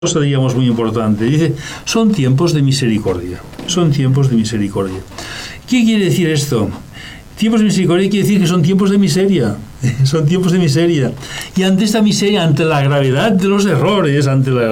cosa, digamos, muy importante. Dice, son tiempos de misericordia. Son tiempos de misericordia. ¿Qué quiere decir esto? Tiempos de misericordia quiere decir que son tiempos de miseria. Son tiempos de miseria. Y ante esta miseria, ante la gravedad de los errores,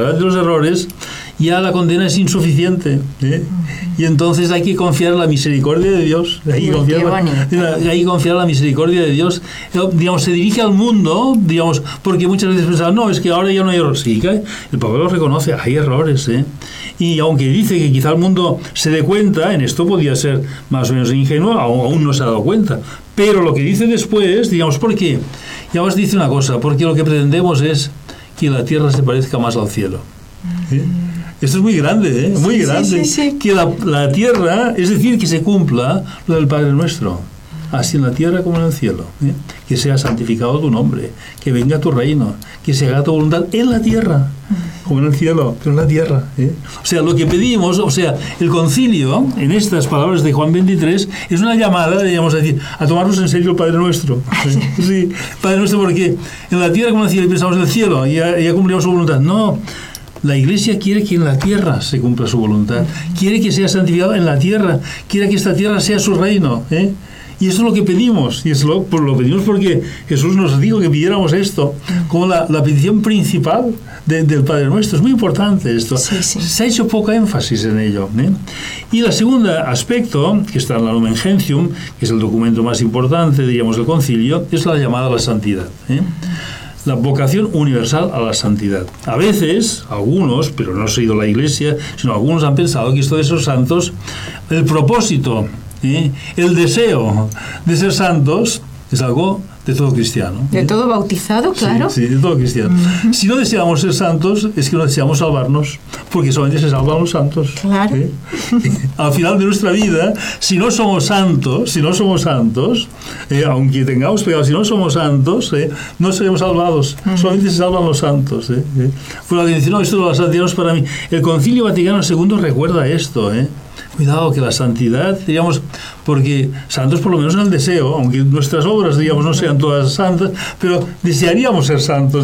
ya la condena es insuficiente. Y entonces hay que confiar en la misericordia de Dios. Hay que confiar en la misericordia de Dios. Digamos, se dirige al mundo, digamos, porque muchas veces pensamos, no, es que ahora ya no hay errores. Sí, el Pablo lo reconoce, hay errores. Y aunque dice que quizá el mundo se dé cuenta, en esto podía ser más o menos ingenuo, aún no se ha dado cuenta. Pero lo que dice después, digamos, ¿por qué? Ya os dice una cosa, porque lo que pretendemos es que la tierra se parezca más al cielo. Esto es muy grande, muy grande. Sí. Que la tierra, es decir, que se cumpla lo del Padre Nuestro, así en la tierra como en el cielo. Que sea santificado tu nombre, que venga tu reino, que se haga tu voluntad en la tierra, como en el cielo, pero en la tierra. O sea, lo que pedimos, o sea, el concilio, en estas palabras de Juan 23, es una llamada, digamos, a decir, a tomarnos en serio el Padre Nuestro. Sí, Padre Nuestro, porque en la tierra como en el cielo, y pensamos en el cielo, y ya cumpliremos su voluntad. No. La Iglesia quiere que en la tierra se cumpla su voluntad, quiere que sea santificado en la tierra, quiere que esta tierra sea su reino. Y eso es lo que pedimos, y lo pedimos porque Jesús nos dijo que pidiéramos esto como la petición principal del Padre Nuestro. Es muy importante esto. Sí. Se ha hecho poca énfasis en ello. Y el segundo aspecto, que está en la Lumen Gentium, que es el documento más importante, digamos, del concilio, es la llamada a la santidad. La vocación universal a la santidad. A veces, algunos, pero no ha sido la Iglesia, sino algunos han pensado que esto de ser santos, el propósito, el deseo de ser santos es algo de todo cristiano. De todo bautizado, claro. Sí, de todo cristiano. Si no deseamos ser santos, es que no deseamos salvarnos, porque solamente se salvan los santos. Claro. Al final de nuestra vida, si no somos santos, aunque tengamos pecado, si no somos santos, no seremos salvados. Solamente se salvan los santos. Pero alguien dice, no, esto de la santidad no es para mí. El Concilio Vaticano II recuerda esto. Cuidado, que la santidad, digamos, porque santos por lo menos en el deseo, aunque nuestras obras, digamos, no sean todas santas, pero desearíamos ser santos.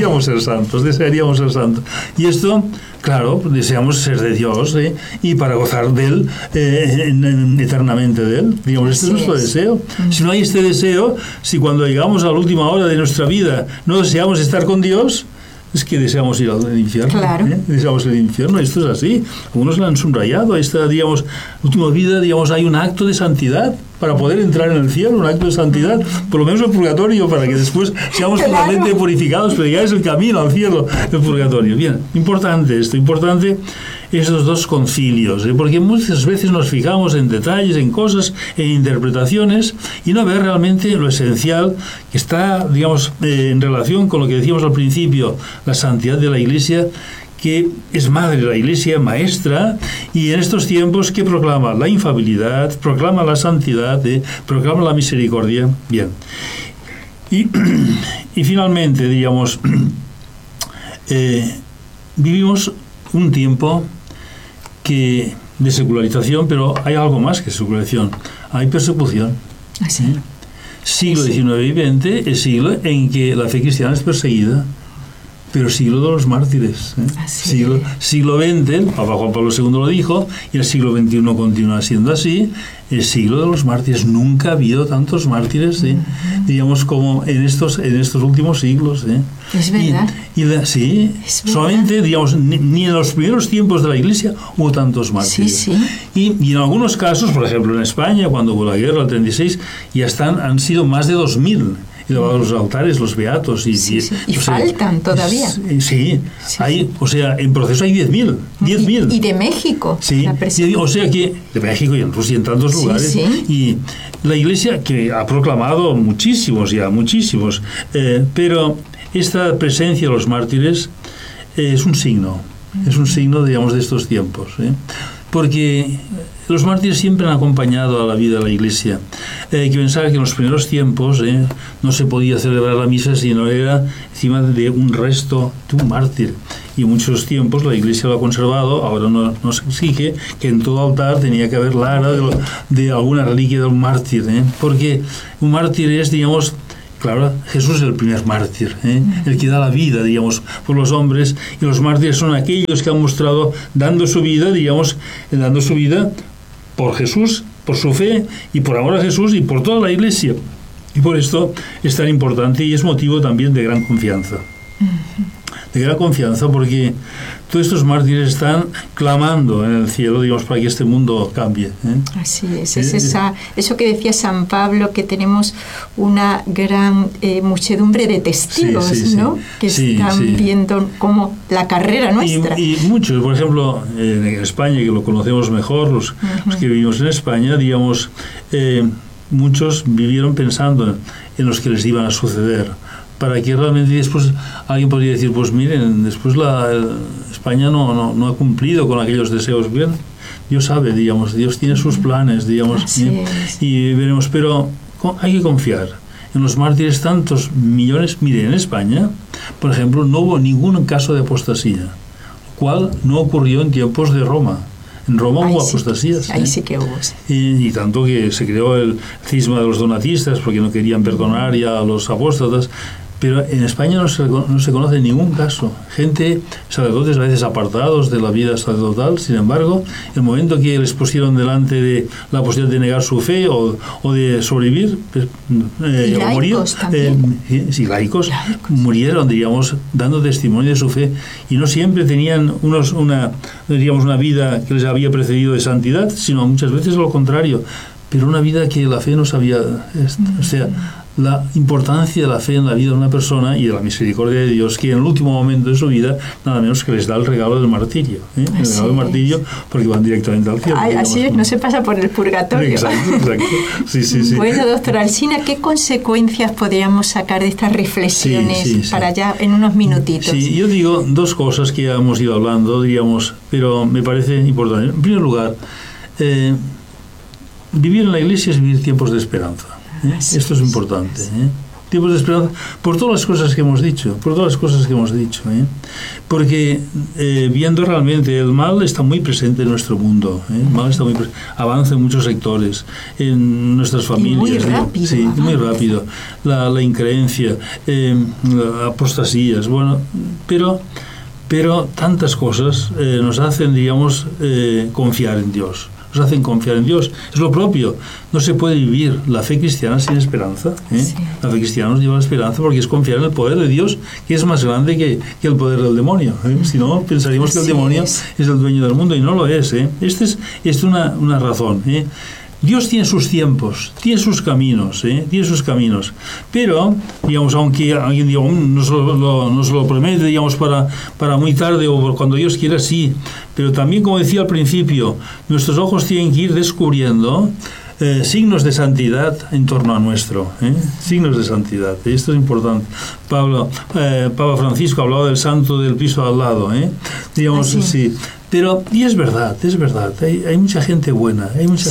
Y esto, claro, deseamos ser de Dios, y para gozar de Él, eternamente de Él. Digamos, este es nuestro deseo. Si no hay este deseo, si cuando llegamos a la última hora de nuestra vida no deseamos estar con Dios, es que deseamos ir al infierno. Claro. Deseamos el infierno. Esto es así. Algunos lo han subrayado. Esta, digamos, última vida, digamos, hay un acto de santidad para poder entrar en el cielo, un acto de santidad, por lo menos el purgatorio, para que después seamos totalmente purificados, pero ya es el camino al cielo, el purgatorio. Bien, importante esto, importante estos dos concilios, porque muchas veces nos fijamos en detalles, en cosas, en interpretaciones, y no ver realmente lo esencial que está, digamos, en relación con lo que decíamos al principio, la santidad de la Iglesia, que es madre de la Iglesia, maestra, y en estos tiempos que proclama la infabilidad, proclama la santidad, proclama la misericordia. Bien. Y finalmente, digamos, vivimos un tiempo de secularización, pero hay algo más que secularización. Hay persecución. ¿Sí? Siglo XIX y XX es siglo en que la fe cristiana es perseguida, pero siglo de los mártires. Siglo XX, el Papa Juan Pablo II lo dijo, y el siglo XXI continúa siendo así, el siglo de los mártires. Nunca ha habido tantos mártires, digamos, como en estos últimos siglos. Es verdad. Sí, es verdad. Solamente, digamos, ni en los primeros tiempos de la Iglesia hubo tantos mártires. Sí. Y en algunos casos, por ejemplo, en España, cuando hubo la guerra, el 36, han sido más de 2.000. Y los altares, los beatos. Y faltan todavía. Sí. Hay, o sea, en proceso hay 10.000. 10.000. Y de México. Sí. O sea que de México y en Rusia y en tantos lugares. Sí. Y la Iglesia, que ha proclamado muchísimos, pero esta presencia de los mártires es un signo. Es un signo, digamos, de estos tiempos. Porque los mártires siempre han acompañado a la vida de la Iglesia. Hay que pensar que en los primeros tiempos no se podía celebrar la misa si no era encima de un resto de un mártir. Y en muchos tiempos la Iglesia lo ha conservado. Ahora nos exige que en todo altar tenía que haber la ara de alguna reliquia de un mártir. Porque un mártir es, digamos, Claro, Jesús es el primer mártir, el que da la vida, digamos, por los hombres, y los mártires son aquellos que han mostrado dando su vida, digamos, dando su vida por Jesús, por su fe y por amor a Jesús y por toda la Iglesia. Y por esto es tan importante y es motivo también de gran confianza. De gran confianza, porque todos estos mártires están clamando en el cielo, digamos, para que este mundo cambie. Así es eso que decía San Pablo, que tenemos una gran muchedumbre de testigos, ¿no? Que están viendo como la carrera nuestra. Y muchos, por ejemplo, en España, que lo conocemos mejor, los que vivimos en España, digamos, muchos vivieron pensando en los que les iban a suceder, para que realmente después alguien podría decir, pues miren, después España no ha cumplido con aquellos deseos. Bien, Dios sabe, digamos, Dios tiene sus planes, digamos, y veremos, pero hay que confiar en los mártires, tantos millones. Miren, en España, por ejemplo, no hubo ningún caso de apostasía, lo cual no ocurrió en tiempos de Roma. En Roma hubo apostasías. Ahí sí que hubo. Y tanto que se creó el cisma de los donatistas porque no querían perdonar ya a los apóstatas. Pero en España no se conoce ningún caso. Gente, sacerdotes a veces apartados de la vida sacerdotal, sin embargo, el momento que les pusieron delante de la posibilidad de negar su fe o de sobrevivir, o morir, laicos, murieron, digamos, dando testimonio de su fe, y no siempre tenían una vida que les había precedido de santidad, sino muchas veces lo contrario, pero una vida que la fe no sabía, o sea, la importancia de la fe en la vida de una persona y de la misericordia de Dios, que en el último momento de su vida nada menos que les da el regalo del martirio, el regalo del martirio, porque van directamente al cielo. Así es, no se pasa por el purgatorio. Exacto. Sí. Bueno, doctor Alsina, ¿qué consecuencias podríamos sacar de estas reflexiones para ya en unos minutitos? Sí, yo digo dos cosas que ya hemos ido hablando, digamos, pero me parece importante. En primer lugar, vivir en la Iglesia es vivir tiempos de esperanza. Esto es importante. Tiempos de esperanza por todas las cosas que hemos dicho, porque viendo realmente el mal está muy presente en nuestro mundo, el mal está avanza en muchos sectores, en nuestras familias, muy rápido, la increencia, la apostasías, bueno, pero tantas cosas nos hacen, digamos, confiar en Dios. Nos hacen confiar en Dios. Es lo propio. No se puede vivir la fe cristiana sin esperanza. La fe cristiana nos lleva a la esperanza porque es confiar en el poder de Dios, que es más grande que el poder del demonio. Si no, pensaríamos que el demonio es el dueño del mundo, y no lo es. Esta es una razón. Dios tiene sus tiempos, tiene sus caminos, pero, digamos, aunque alguien diga, no se lo promete, digamos, para muy tarde o cuando Dios quiera, sí, pero también, como decía al principio, nuestros ojos tienen que ir descubriendo signos de santidad en torno a nuestro, signos de santidad. Esto es importante. Papa Francisco hablaba del santo del piso al lado, digamos, sí. Pero, y es verdad, hay mucha gente buena,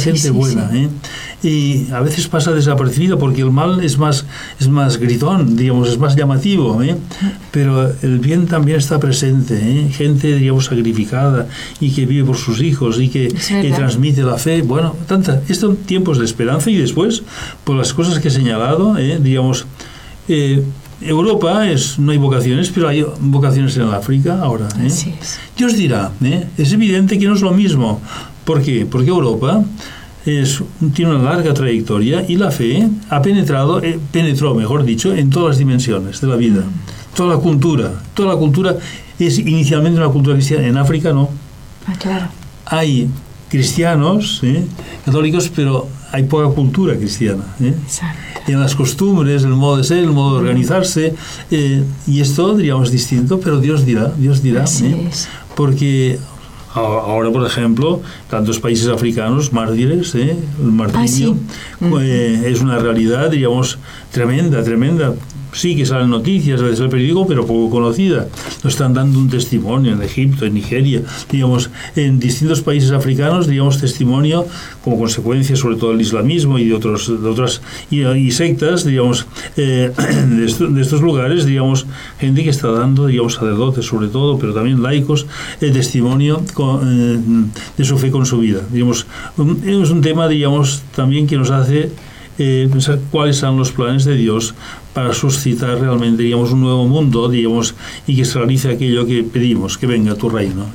y a veces pasa desapercibido porque el mal es más gritón, digamos, es más llamativo, pero el bien también está presente, gente, digamos, sacrificada y que vive por sus hijos y que transmite la fe, bueno, estos son tiempos de esperanza. Y después, por las cosas que he señalado, digamos, Europa no hay vocaciones, pero hay vocaciones en el África ahora. Dios dirá, es evidente que no es lo mismo. ¿Por qué? Porque Europa tiene una larga trayectoria y la fe penetró, mejor dicho, en todas las dimensiones de la vida. Toda la cultura es inicialmente una cultura cristiana. En África no. Claro. Hay cristianos, católicos, pero hay poca cultura cristiana. En las costumbres, el modo de ser, el modo de organizarse, y esto, diríamos, es distinto, pero Dios dirá, porque ahora, por ejemplo, tantos países africanos, mártires, el martirio es una realidad, digamos, tremenda. Sí que salen noticias a veces el periódico, pero poco conocida. Nos están dando un testimonio en Egipto, en Nigeria, digamos, en distintos países africanos, digamos, testimonio como consecuencia sobre todo del islamismo y de otras y sectas, digamos, de estos lugares, digamos, gente que está dando, digamos, sacerdotes sobre todo, pero también laicos, testimonio de su fe con su vida. Digamos, es un tema, digamos, también que nos hace pensar cuáles son los planes de Dios para suscitar realmente, digamos, un nuevo mundo, digamos, y que se realice aquello que pedimos, que venga tu reino.